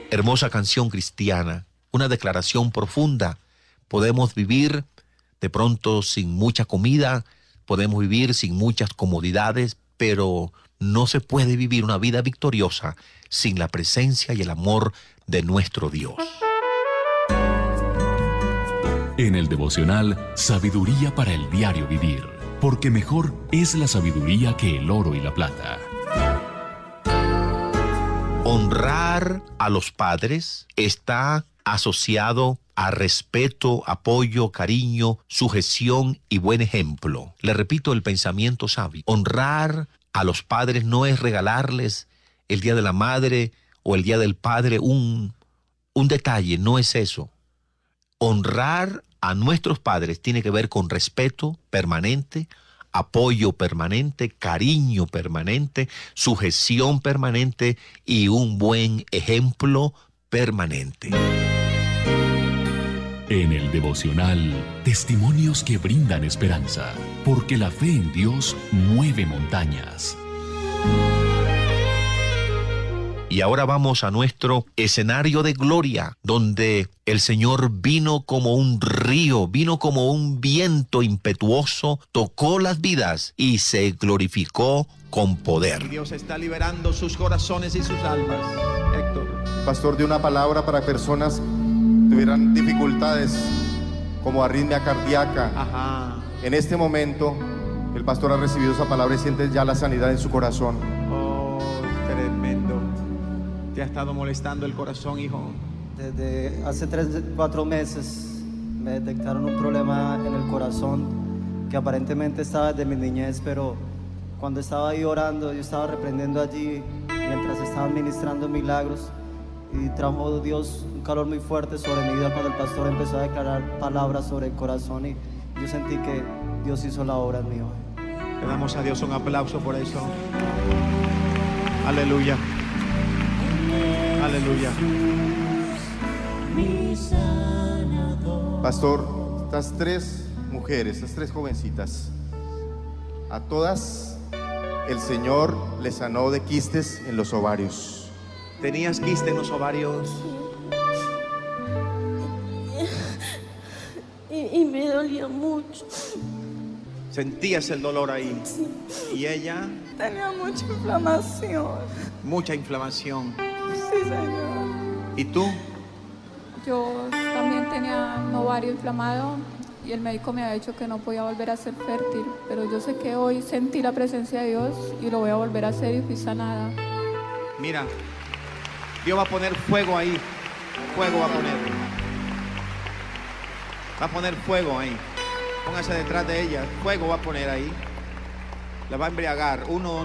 hermosa canción cristiana, una declaración profunda. Podemos vivir de pronto sin mucha comida, podemos vivir sin muchas comodidades, pero no se puede vivir una vida victoriosa sin la presencia y el amor de nuestro Dios. En el devocional, sabiduría para el diario vivir, porque mejor es la sabiduría que el oro y la plata. Honrar a los padres está asociado a respeto, apoyo, cariño, sujeción y buen ejemplo. Le repito el pensamiento sabio. Honrar a los padres no es regalarles el Día de la Madre o el Día del Padre un detalle, no es eso. Honrar a nuestros padres tiene que ver con respeto permanente, apoyo permanente, cariño permanente, sujeción permanente y un buen ejemplo permanente. En el devocional, testimonios que brindan esperanza, porque la fe en Dios mueve montañas. Y ahora vamos a nuestro escenario de gloria, donde el Señor vino como un río, vino como un viento impetuoso, tocó las vidas y se glorificó con poder. Dios está liberando sus corazones y sus almas. Héctor. Pastor, de una palabra para personas que tuvieran dificultades como arritmia cardíaca. Ajá. En este momento, el pastor ha recibido esa palabra y siente ya la sanidad en su corazón. Oh, tremendo. ¿Te ha estado molestando el corazón, hijo? Desde hace 4 meses me detectaron un problema en el corazón que aparentemente estaba desde mi niñez, pero cuando estaba ahí orando, yo estaba reprendiendo allí mientras estaban ministrando milagros y trajo Dios un calor muy fuerte sobre mi vida cuando el pastor empezó a declarar palabras sobre el corazón y yo sentí que Dios hizo la obra en mí hoy. Le damos a Dios un aplauso por eso. Aleluya. Aleluya. Pastor, estas 3 mujeres, estas 3 jovencitas, a todas el Señor les sanó de quistes en los ovarios. ¿Tenías quiste en los ovarios? Y me dolía mucho. ¿Sentías el dolor ahí? Sí. ¿Y ella? Tenía mucha inflamación. Mucha inflamación. Sí, Señor. ¿Y tú? Yo también tenía un ovario inflamado y el médico me había dicho que no podía volver a ser fértil, pero yo sé que hoy sentí la presencia de Dios y lo voy a volver a hacer y fui sanada. Mira, Dios va a poner fuego ahí. Fuego va a poner. Va a poner fuego ahí. Póngase detrás de ella. Fuego va a poner ahí. La va a embriagar. 1,